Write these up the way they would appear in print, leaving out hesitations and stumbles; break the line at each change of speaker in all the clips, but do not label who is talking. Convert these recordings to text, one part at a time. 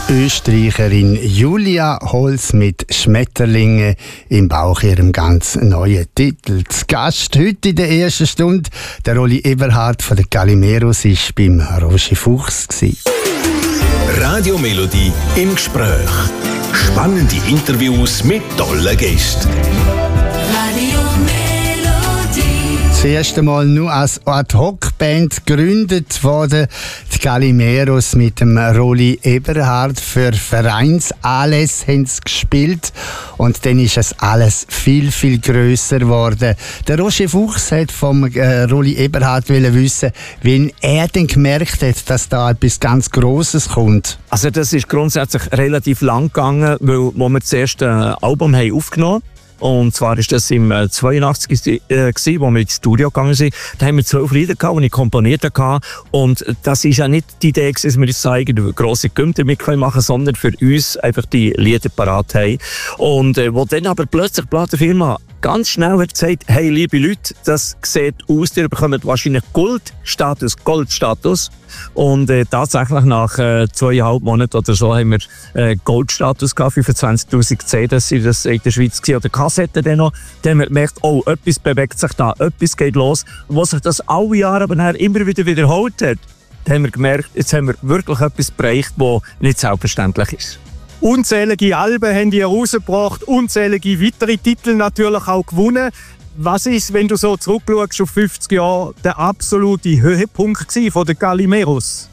Österreicherin Julia Holz mit «Schmetterlinge im Bauch», ihrem ganz neuen Titel. Zu Gast heute in der ersten Stunde der Rolli Eberhardt von der Calimeros war beim Roger Fuchs.
Radio Melodie im Gespräch. Spannende Interviews mit tollen Gästen.
Radio Melodie.
Das erste Mal nur als Ad-Hoc-Band gegründet worden. Die Calimeros mit dem Rolli Eberhardt. Für Vereinsanlässe haben sie gespielt. Und dann ist es alles viel, viel grösser geworden. Der Roger Fuchs hat vom Rolli Eberhardt wissen, wie er denn gemerkt hat, dass da etwas ganz Grosses kommt.
Also das ist grundsätzlich relativ lang gegangen, weil wo wir das erste Album haben aufgenommen haben. Und zwar war das im 82 wo wir ins Studio gegangen sind. Da haben wir 12 Lieder gehabt, die ich komponiert hatte. Und das ist ja nicht die Idee, dass wir jetzt sagen, grosse Gümpfe damit machen können, sondern für uns einfach die Lieder parat haben. Und wo dann aber plötzlich die Plattenfirma ganz schnell hat gesagt, hey, liebe Leute, das sieht aus, ihr bekommt wahrscheinlich Goldstatus. Und tatsächlich nach 2,5 Monaten oder so haben wir Goldstatus gehabt, 25'000 CDs in der Schweiz gewesen, oder Kassetten dann noch. Dann haben wir gemerkt, oh, etwas bewegt sich da, etwas geht los. Und was sich das alle Jahre aber nachher immer wieder wiederholt hat, dann haben wir gemerkt, jetzt haben wir wirklich etwas bereicht, was nicht selbstverständlich ist.
Unzählige Alben haben die herausgebracht, unzählige weitere Titel natürlich auch gewonnen. Was ist, wenn du so zurückschaust auf 50 Jahre, der absolute Höhepunkt von den Calimeros?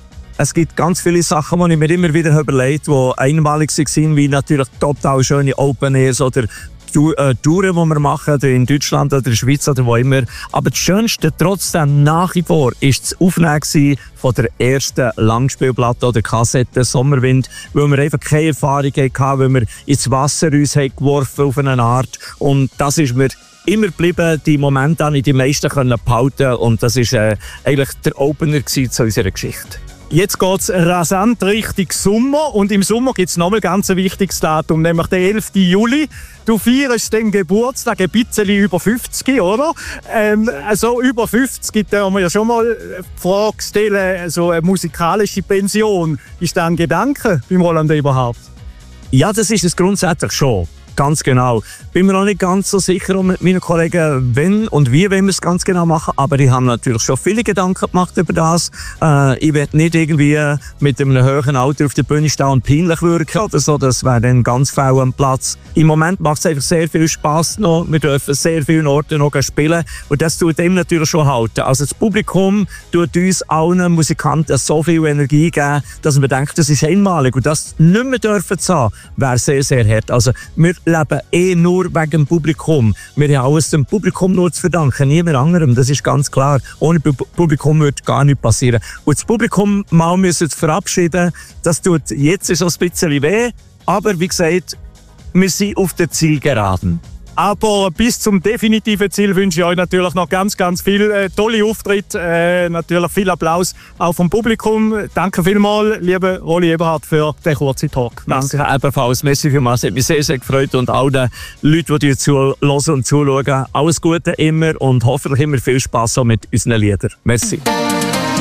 Es gibt ganz viele Sachen, die ich mir immer wieder überlegt habe, die einmalig waren, wie natürlich total schöne Open Airs oder Touren, die wir machen, in Deutschland oder in der Schweiz oder wo immer. Aber das Schönste trotzdem nach wie vor war das Aufnehmen von der ersten Langspielplatte oder Kassette «Sommerwind», weil wir einfach keine Erfahrung hatten, weil wir ins Wasser uns geworfen auf eine Art. Und das ist mir immer geblieben, die Momente habe ich die meisten behalten, und das war eigentlich der Opener zu unserer Geschichte.
Jetzt geht es rasant Richtung Sommer, und im Sommer gibt es nochmal ganz ein wichtiges Datum, nämlich den 11. Juli. Du feierst den Geburtstag ein bisschen über 50, oder? Also über 50 dürfen wir ja schon mal die Frage stellen, so eine musikalische Pension. Ist das ein Gedanke beim Roland Eberhardt?
Ja, das ist es grundsätzlich schon. Ganz genau. Bin mir noch nicht ganz so sicher mit meinen Kollegen, wenn und wie wir es ganz genau machen. Aber ich habe natürlich schon viele Gedanken gemacht über das. Ich will nicht irgendwie mit einem hohen Alter auf der Bühne stehen und peinlich wirken oder so. Das wäre dann ganz fehl am Platz. Im Moment macht es einfach sehr viel Spass noch. Wir dürfen sehr vielen Orten noch spielen. Und das tut ihm natürlich schon halten. Also das Publikum tut uns allen Musikanten so viel Energie geben, dass man denkt, das ist einmalig. Und das nicht mehr dürfen zu haben, wäre sehr, sehr hart. Also wir leben nur wegen dem Publikum. Wir haben alles dem Publikum nur zu verdanken, niemand anderem. Das ist ganz klar. Ohne Publikum würde gar nichts passieren. Und das Publikum mal müssen verabschieden, das tut jetzt so ein bisschen weh. Aber wie gesagt, wir sind auf der Zielgeraden.
Aber bis zum definitiven Ziel wünsche ich euch natürlich noch ganz, ganz viel tolle Auftritte. Natürlich viel Applaus auch vom Publikum. Danke vielmals, lieber Rolli Eberhardt, für den kurzen Talk.
Danke ebenfalls. Merci vielmals. Es hat mich sehr, sehr gefreut. Und all den Leuten, die zuhören und zuschauen, alles Gute immer und hoffentlich immer viel Spass auch mit unseren Liedern. Merci.